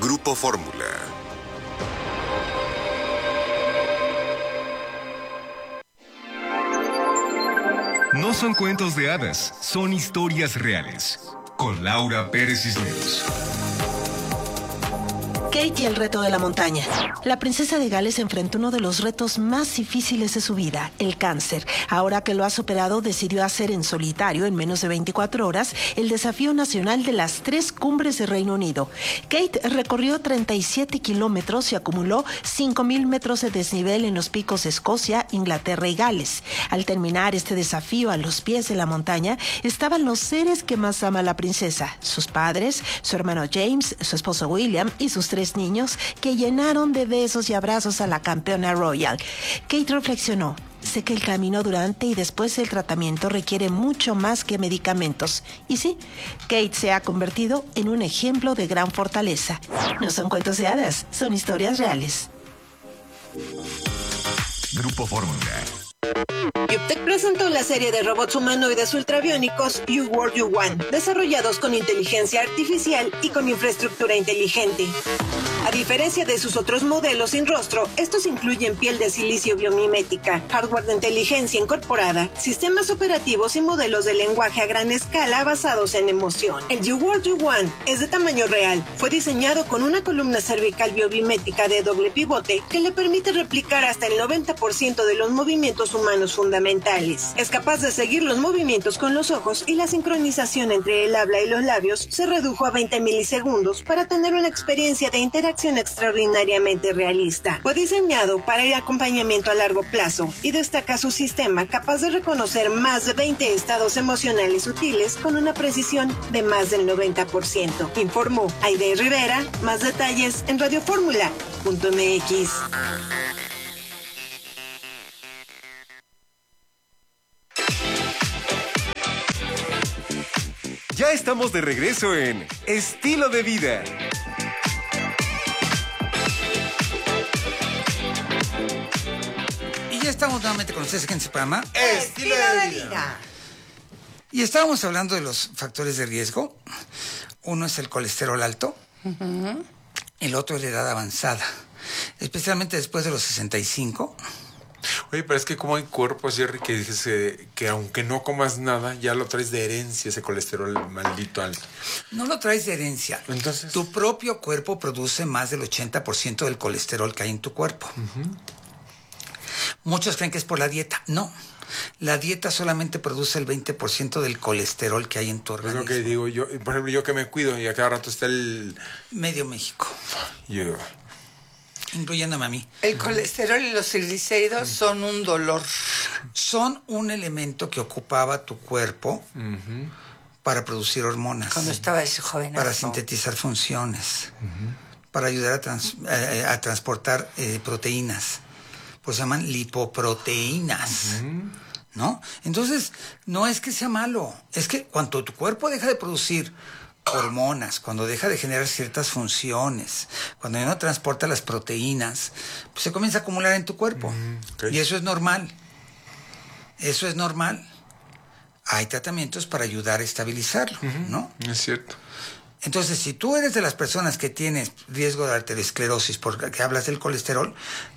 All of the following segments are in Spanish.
Grupo Fórmula. No son cuentos de hadas, son historias reales. Con Laura Pérez Cisneros. Kate y el reto de la montaña. La princesa de Gales enfrentó uno de los retos más difíciles de su vida, el cáncer. Ahora que lo ha superado, decidió hacer en solitario, en menos de 24 horas, el desafío nacional de las 3 cumbres de Reino Unido. Kate recorrió 37 kilómetros y acumuló 5,000 metros de desnivel en los picos de Escocia, Inglaterra y Gales. Al terminar este desafío a los pies de la montaña, estaban los seres que más ama la princesa, sus padres, su hermano James, su esposo William y sus 3 niños que llenaron de besos y abrazos a la campeona royal. Kate reflexionó: sé que el camino durante y después del tratamiento requiere mucho más que medicamentos. Y sí, Kate se ha convertido en un ejemplo de gran fortaleza. No son cuentos de hadas, son historias reales. Grupo Fórmula. Yuptec presentó la serie de robots humanoides ultrabiónicos You World You Want, desarrollados con inteligencia artificial y con infraestructura inteligente. A diferencia de sus otros modelos sin rostro, estos incluyen piel de silicio biomimética, hardware de inteligencia incorporada, sistemas operativos y modelos de lenguaje a gran escala basados en emoción. El You World You Want es de tamaño real. Fue diseñado con una columna cervical biomimética de doble pivote que le permite replicar hasta el 90% de los movimientos humanos fundamentales. Es capaz de seguir los movimientos con los ojos y la sincronización entre el habla y los labios se redujo a 20 milisegundos para tener una experiencia de interacción extraordinariamente realista. Fue diseñado para el acompañamiento a largo plazo y destaca su sistema capaz de reconocer más de 20 estados emocionales sutiles con una precisión de más del 90%. Informó Aide Rivera. Más detalles en radioformula.mx. Ya estamos de regreso en Estilo de Vida. Y ya estamos nuevamente con ustedes aquí en este programa. Estilo de Vida. Y estábamos hablando de los factores de riesgo. Uno es el colesterol alto. El otro es la edad avanzada. Especialmente después de los 65. Oye, pero es que como hay cuerpos, Jerry, que dices que aunque no comas nada, ya lo traes de herencia, ese colesterol maldito alto. No lo traes de herencia. Entonces, tu propio cuerpo produce más del 80% del colesterol que hay en tu cuerpo. Muchos creen que es por la dieta. No. La dieta solamente produce el 20% del colesterol que hay en tu organismo. Es lo que digo yo. Por ejemplo, yo que me cuido y a cada rato está el... Medio México. Yo... Incluyéndome a mí. El colesterol y los triglicéridos son un dolor. Son un elemento que ocupaba tu cuerpo para producir hormonas. Cuando estaba ese joven. Para sintetizar funciones. Para ayudar a transportar proteínas. Pues se llaman lipoproteínas. ¿No? Entonces, no es que sea malo. Es que cuando tu cuerpo deja de producir hormonas, cuando deja de generar ciertas funciones, cuando ya no transporta las proteínas, pues se comienza a acumular en tu cuerpo. Y eso es normal. Eso es normal. Hay tratamientos para ayudar a estabilizarlo, ¿no? Es cierto. Entonces, si tú eres de las personas que tienes riesgo de arteriosclerosis, porque hablas del colesterol,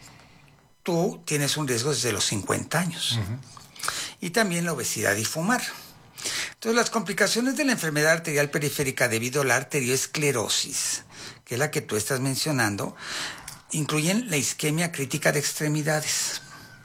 tú tienes un riesgo desde los 50 años. Y también la obesidad y fumar. Entonces, las complicaciones de la enfermedad arterial periférica debido a la arteriosclerosis, que es la que tú estás mencionando, incluyen la isquemia crítica de extremidades.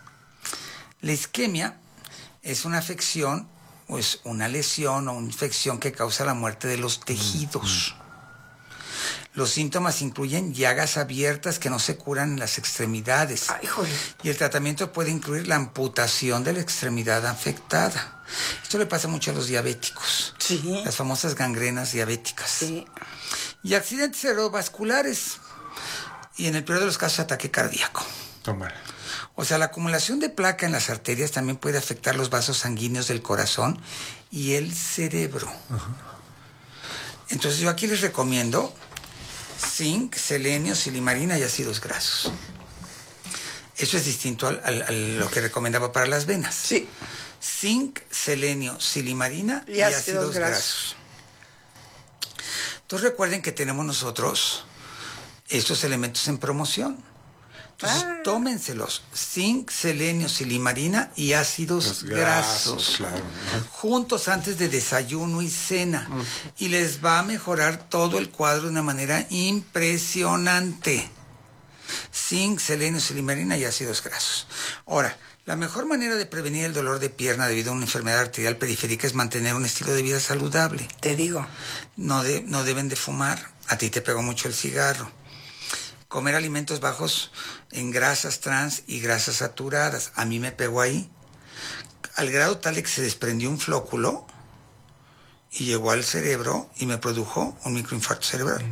La isquemia es una afección, o es una lesión o una infección que causa la muerte de los tejidos. Los síntomas incluyen llagas abiertas que no se curan en las extremidades. Ay, joder. Y el tratamiento puede incluir la amputación de la extremidad afectada. Esto le pasa mucho a los diabéticos. Sí. Las famosas gangrenas diabéticas. Sí. Y accidentes cerebrovasculares. Y en el peor de los casos, ataque cardíaco. Tómala. O sea, la acumulación de placa en las arterias también puede afectar los vasos sanguíneos del corazón y el cerebro. Entonces yo aquí les recomiendo zinc, selenio, silimarina y ácidos grasos. Eso es distinto a lo que recomendaba para las venas. Sí. Zinc, selenio, silimarina y ácidos grasos. Entonces recuerden que tenemos nosotros estos elementos en promoción. Entonces, tómenselos. Zinc, selenio, silimarina y ácidos Los grasos. claro. Juntos antes de desayuno y cena. Y les va a mejorar todo el cuadro de una manera impresionante. Zinc, selenio, silimarina y ácidos grasos. Ahora, la mejor manera de prevenir el dolor de pierna debido a una enfermedad arterial periférica es mantener un estilo de vida saludable. Te digo. No deben de fumar. A ti te pegó mucho el cigarro. Comer alimentos bajos en grasas trans y grasas saturadas. A mí me pegó ahí. Al grado tal de que se desprendió un flóculo y llegó al cerebro y me produjo un microinfarto cerebral.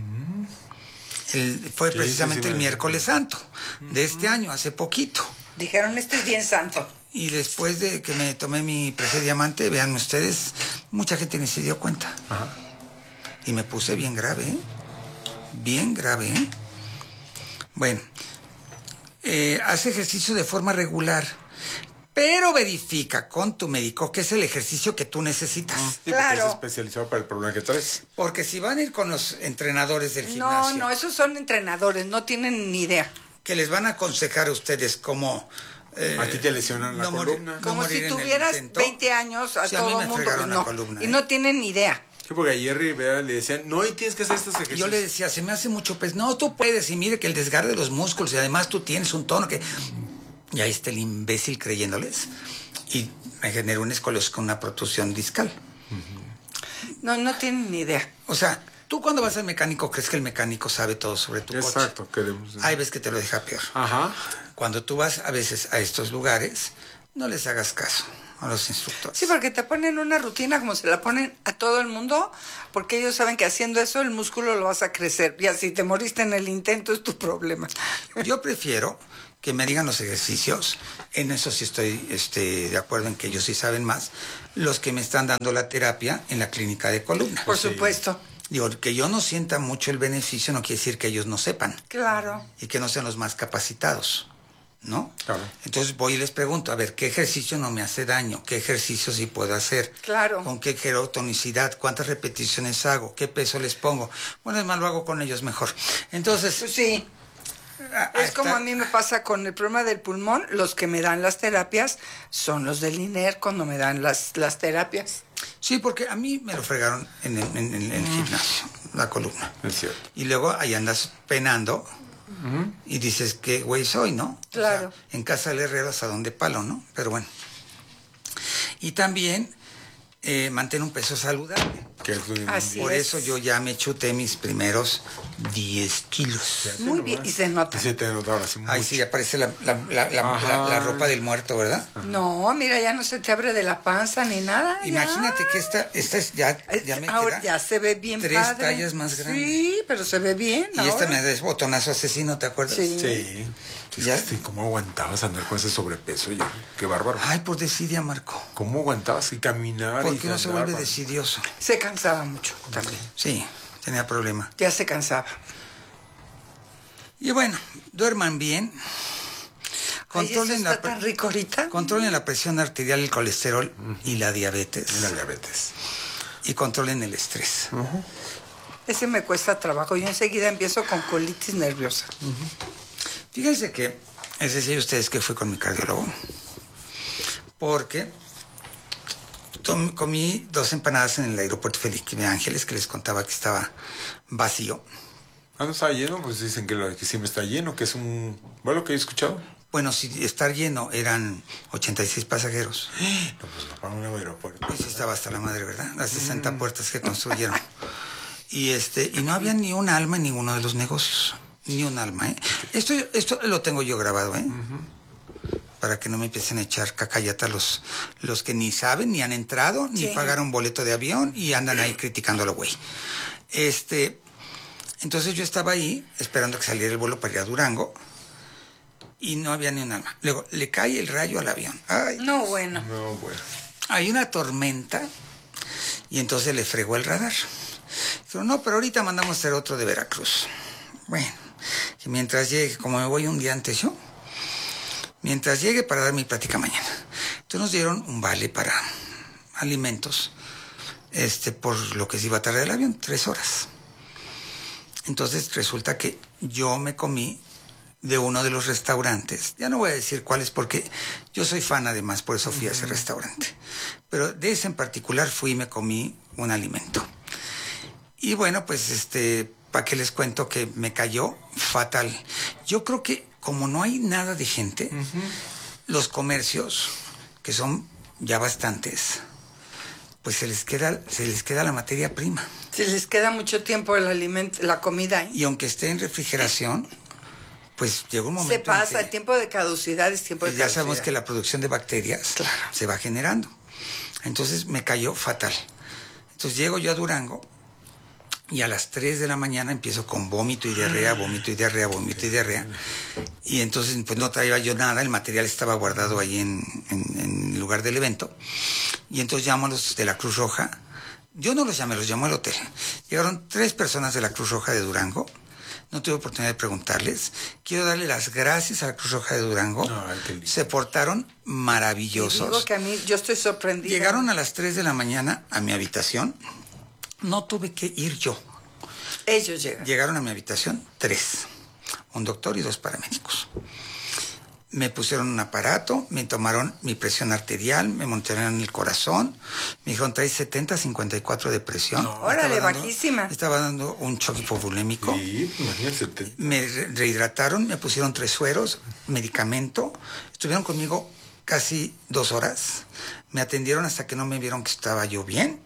Fue precisamente el miércoles santo de este año, hace poquito. Dijeron, este es bien santo. Y después de que me tomé mi Prece Diamante, vean ustedes, mucha gente ni se dio cuenta. Ajá. Y me puse bien grave, ¿eh? Bien grave, ¿eh? Bueno, haz ejercicio de forma regular, pero verifica con tu médico que es el ejercicio que tú necesitas. Sí, Claro. porque es especializado para el problema que traes. Porque si van a ir con los entrenadores del gimnasio, No, esos son entrenadores, no tienen ni idea. que les van a aconsejar a ustedes cómo... A ti te lesionan la columna. no Como morir si en el tuvieras intento. 20 años a Sí, a mí todo me el mundo. fregaron la No, columna, y ¿eh? no tienen ni idea. Sí, porque a Jerry Vea le decían, no, y tienes que hacer estos ejercicios. Yo le decía, se me hace mucho peso. No, tú puedes, y mire que el desgarre de los músculos, y además tú tienes un tono que... Y ahí está el imbécil creyéndoles. Y me generó una escoliosis con una protusión discal. No tienen ni idea. O sea, tú cuando vas al mecánico crees que el mecánico sabe todo sobre tu coche. Exacto, queremos. Hay veces que te lo deja peor. Ajá. Cuando tú vas a veces a estos lugares, no les hagas caso a los instructores. Sí, porque te ponen una rutina como se la ponen a todo el mundo, porque ellos saben que haciendo eso el músculo lo vas a crecer. Y así te moriste en el intento es tu problema. Yo prefiero que me digan los ejercicios, en eso sí estoy de acuerdo en que ellos sí saben más, los que me están dando la terapia en la clínica de columna. Por supuesto. Digo, que yo no sienta mucho el beneficio no quiere decir que ellos no sepan Claro. y que no sean los más capacitados, ¿no? Claro. Entonces voy y les pregunto, a ver, ¿qué ejercicio no me hace daño? ¿Qué ejercicio sí puedo hacer? Claro. ¿Con qué tonicidad? ¿Cuántas repeticiones hago? ¿Qué peso les pongo? Bueno, es más, lo hago con ellos mejor. Entonces... Pues sí. Es como a mí me pasa con el problema del pulmón. Los que me dan las terapias son los del INER cuando me dan las terapias. Sí, porque a mí me lo fregaron en el gimnasio, la columna. Es cierto. Y luego ahí andas penando y dices, ¿qué güey soy, no? Claro. O sea, en casa del herrero hasta donde palo, ¿no? Pero bueno. Y también mantén un peso saludable. Que es lo Así Por es. eso yo ya me chuté mis primeros 10 kilos. Muy bien. Y se nota. Sí, te nota ahora sí mucho. Ahí sí aparece la Ajá. ropa del muerto, ¿verdad? No, mira, ya no se te abre de la panza ni nada. ya. Imagínate que esta es ya me Ahora queda ya se ve bien 3 padre. tallas más grande. Sí, pero se ve bien. Y esta ahora. me da botonazo asesino, ¿te acuerdas? Sí. Sí. Es Ya. que sí, ¿cómo aguantabas andar con ese sobrepeso? Ya? Qué bárbaro. Ay, por desidia, Marco. ¿Cómo aguantabas y caminar? Porque y uno se andar, vuelve man? decidioso. Se cansaba mucho también. Sí, tenía problema. Ya se cansaba. Y bueno, duerman bien. Ay, ¿eso está tan rico ahorita? Controlen la presión arterial, el colesterol y la diabetes. Y la diabetes. Y controlen el estrés. Ese me cuesta trabajo. Yo enseguida empiezo con colitis nerviosa. Fíjense que, es decir, ustedes que fui con mi cardiólogo. Porque comí 2 empanadas en el aeropuerto Felipe Ángeles, que les contaba que estaba vacío. Ah, no está lleno, pues dicen que siempre está lleno, que es un vuelo que he escuchado. Bueno, si estar lleno eran 86 pasajeros. No, pues no para un aeropuerto. Pues sí estaba hasta la madre, ¿verdad? Las 60 puertas que construyeron. Y no había ni un alma en ninguno de los negocios. Ni un alma, ¿eh? Esto lo tengo yo grabado, ¿eh? Para que no me empiecen a echar cacayata los que ni saben, ni han entrado, ni Sí. pagaron boleto de avión y andan ahí criticándolo, güey. Entonces yo estaba ahí esperando que saliera el vuelo para ir a Durango y no había ni un alma. Luego le cae el rayo al avión. Ay, No, bueno. No, bueno. hay una tormenta y entonces le fregó el radar. Dijo, no, pero ahorita mandamos a hacer otro de Veracruz. Bueno, y mientras llegue, como me voy un día antes yo, mientras llegue para dar mi plática mañana. Entonces nos dieron un vale para alimentos, por lo que se iba a tardar el avión, 3 horas. Entonces resulta que yo me comí de uno de los restaurantes. Ya no voy a decir cuál es porque yo soy fan además, por eso fui a ese restaurante. Pero de ese en particular fui y me comí un alimento. Y bueno, pues ¿para qué les cuento que me cayó fatal? Yo creo que como no hay nada de gente, los comercios, que son ya bastantes, pues se les queda la materia prima. Se les queda mucho tiempo el alimento, la comida. Y aunque esté en refrigeración, pues llegó un momento. Se pasa, el tiempo de caducidad es tiempo de caducidad. Ya sabemos que la producción de bacterias se va generando. Entonces me cayó fatal. Entonces llego yo a Durango y a las 3 de la mañana empiezo con vómito y diarrea, vómito y diarrea, vómito y diarrea. Y entonces pues no traía yo nada, el material estaba guardado ahí en el lugar del evento. Y entonces llamo a los de la Cruz Roja. Yo no los llamé, los llamó al hotel. Llegaron 3 personas de la Cruz Roja de Durango. No tuve oportunidad de preguntarles. Quiero darle las gracias a la Cruz Roja de Durango. Se portaron maravillosos. Digo que a mí, yo estoy sorprendida. Llegaron a las 3 de la mañana a mi habitación. No tuve que ir yo. Ellos llegaron. Llegaron a mi habitación 3. Un doctor y 2 paramédicos. Me pusieron un aparato, me tomaron mi presión arterial, me montaron el corazón, me dijeron, trae 70-54 de presión. Órale, bajísima. Estaba dando un choque hipovolémico. Sí, imagínate. Me rehidrataron, me pusieron 3 sueros, medicamento. Estuvieron conmigo casi 2 horas. Me atendieron hasta que no me vieron que estaba yo bien.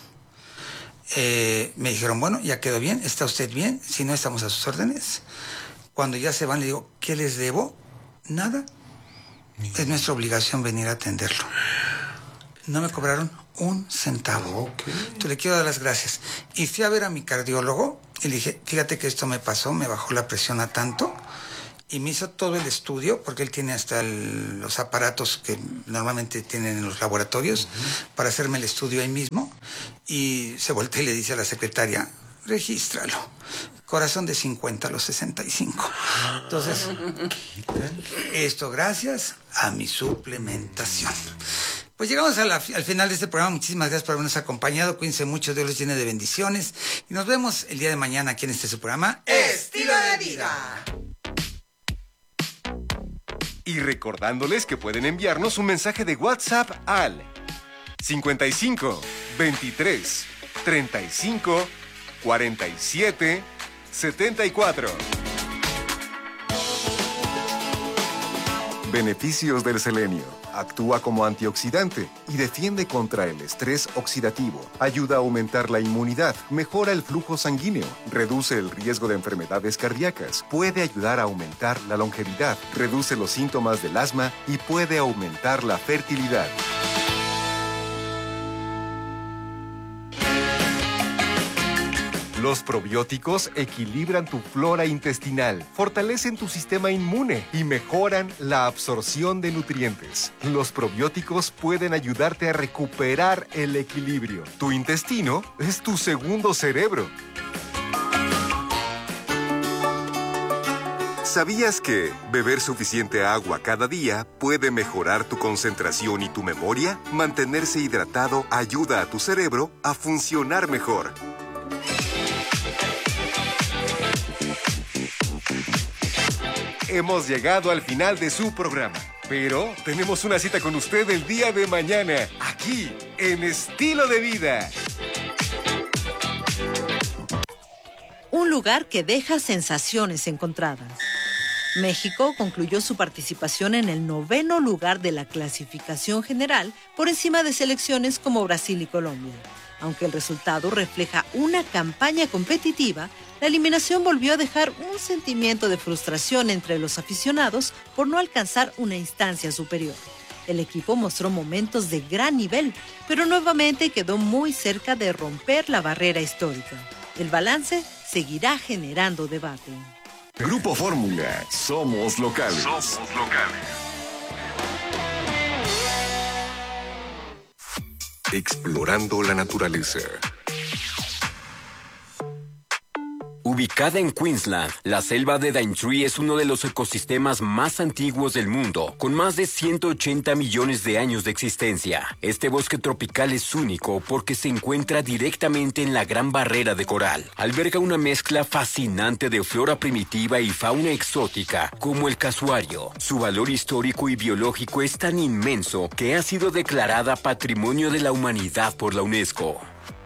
Me dijeron, bueno, ya quedó bien, ¿está usted bien? Si no, estamos a sus órdenes. Cuando ya se van, le digo, ¿qué les debo? Nada. Es nuestra obligación venir a atenderlo. No me cobraron un centavo. Entonces le quiero dar las gracias. Y fui a ver a mi cardiólogo y le dije, fíjate que esto me pasó, me bajó la presión a tanto. Y me hizo todo el estudio, porque él tiene hasta los aparatos que normalmente tienen en los laboratorios para hacerme el estudio ahí mismo. Y se voltea y le dice a la secretaria, regístralo. Corazón de 50 a los 65. Entonces, esto gracias a mi suplementación. Pues llegamos al final de este programa. Muchísimas gracias por habernos acompañado. Cuídense mucho, Dios los llene de bendiciones. Y nos vemos el día de mañana aquí en su programa Estilo de Vida. Y recordándoles que pueden enviarnos un mensaje de WhatsApp al 55 23 35 47 74. Beneficios del selenio. Actúa como antioxidante y defiende contra el estrés oxidativo. Ayuda a aumentar la inmunidad, mejora el flujo sanguíneo, reduce el riesgo de enfermedades cardíacas, puede ayudar a aumentar la longevidad, reduce los síntomas del asma y puede aumentar la fertilidad. Los probióticos equilibran tu flora intestinal, fortalecen tu sistema inmune y mejoran la absorción de nutrientes. Los probióticos pueden ayudarte a recuperar el equilibrio. Tu intestino es tu segundo cerebro. ¿Sabías que beber suficiente agua cada día puede mejorar tu concentración y tu memoria? Mantenerse hidratado ayuda a tu cerebro a funcionar mejor. Hemos llegado al final de su programa, pero tenemos una cita con usted el día de mañana, aquí, en Estilo de Vida. Un lugar que deja sensaciones encontradas. México concluyó su participación en el 9º lugar de la clasificación general por encima de selecciones como Brasil y Colombia. Aunque el resultado refleja una campaña competitiva, la eliminación volvió a dejar un sentimiento de frustración entre los aficionados por no alcanzar una instancia superior. El equipo mostró momentos de gran nivel, pero nuevamente quedó muy cerca de romper la barrera histórica. El balance seguirá generando debate. Grupo Fórmula, somos locales. Somos locales. Explorando la naturaleza. Ubicada en Queensland, la selva de Daintree es uno de los ecosistemas más antiguos del mundo, con más de 180 millones de años de existencia. Este bosque tropical es único porque se encuentra directamente en la Gran Barrera de Coral. Alberga una mezcla fascinante de flora primitiva y fauna exótica, como el casuario. Su valor histórico y biológico es tan inmenso que ha sido declarada Patrimonio de la Humanidad por la UNESCO.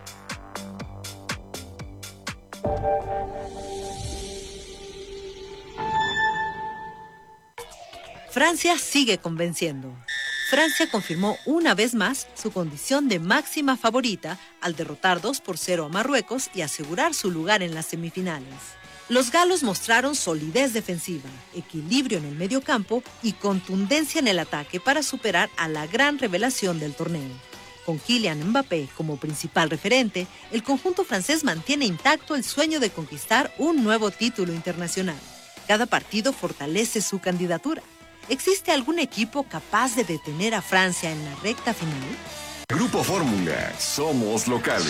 Francia sigue convenciendo. Francia confirmó una vez más su condición de máxima favorita al derrotar 2-0 a Marruecos y asegurar su lugar en las semifinales. Los galos mostraron solidez defensiva, equilibrio en el mediocampo y contundencia en el ataque para superar a la gran revelación del torneo. Con Kylian Mbappé como principal referente, el conjunto francés mantiene intacto el sueño de conquistar un nuevo título internacional. Cada partido fortalece su candidatura. ¿Existe algún equipo capaz de detener a Francia en la recta final? Grupo Fórmula, somos locales.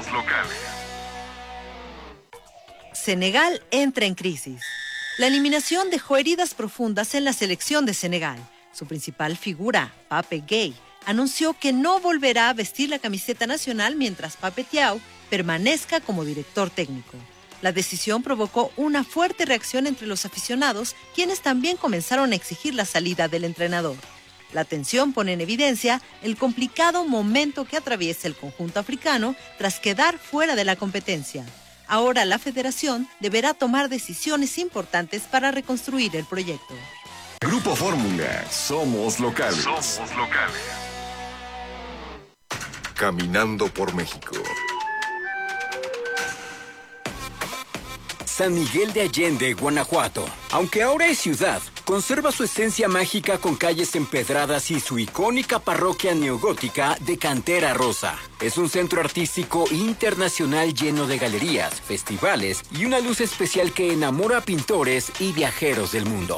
Senegal entra en crisis. La eliminación dejó heridas profundas en la selección de Senegal. Su principal figura, Pape Gueye, anunció que no volverá a vestir la camiseta nacional mientras Pape Thiaw permanezca como director técnico. La decisión provocó una fuerte reacción entre los aficionados, quienes también comenzaron a exigir la salida del entrenador. La tensión pone en evidencia el complicado momento que atraviesa el conjunto africano tras quedar fuera de la competencia. Ahora la federación deberá tomar decisiones importantes para reconstruir el proyecto. Grupo Fórmula, somos locales. Caminando por México. San Miguel de Allende, Guanajuato. Aunque ahora es ciudad, conserva su esencia mágica con calles empedradas y su icónica parroquia neogótica de cantera rosa. Es un centro artístico internacional lleno de galerías, festivales y una luz especial que enamora a pintores y viajeros del mundo.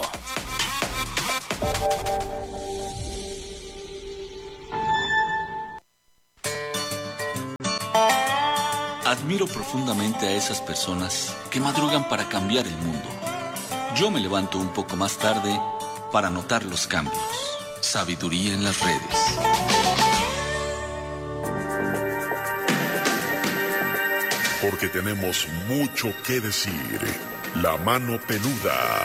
Admiro profundamente a esas personas que madrugan para cambiar el mundo. Yo me levanto un poco más tarde para notar los cambios. Sabiduría en las redes. Porque tenemos mucho que decir. La mano peluda.